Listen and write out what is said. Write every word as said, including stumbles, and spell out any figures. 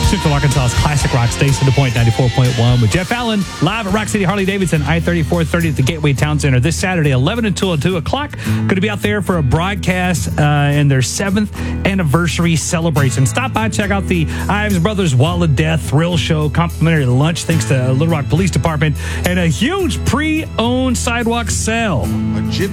Central Arkansas's classic rock station, The Point ninety-four point one, with Jeff Allen live at Rock City Harley-Davidson, I thirty-four thirty at the Gateway Town Center this Saturday, eleven until two o'clock. Going to be out there for a broadcast uh, in their seventh anniversary celebration. Stop by, check out the Ives Brothers Wall of Death Thrill Show, complimentary lunch thanks to Little Rock Police Department, and a huge pre-owned sidewalk sale. A gypsy